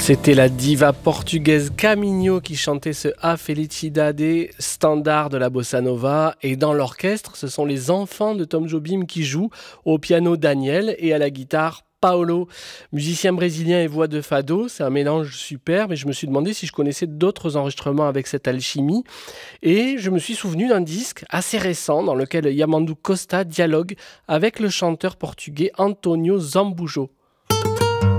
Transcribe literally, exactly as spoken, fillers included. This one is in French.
C'était la diva portugaise Caminho qui chantait ce A Felicidade, standard de la bossa nova. Et dans l'orchestre, ce sont les enfants de Tom Jobim qui jouent, au piano Daniel et à la guitare Paolo, musicien brésilien et voix de fado. C'est un mélange super, mais je me suis demandé si je connaissais d'autres enregistrements avec cette alchimie. Et je me suis souvenu d'un disque assez récent dans lequel Yamandu Costa dialogue avec le chanteur portugais Antonio Zambujo.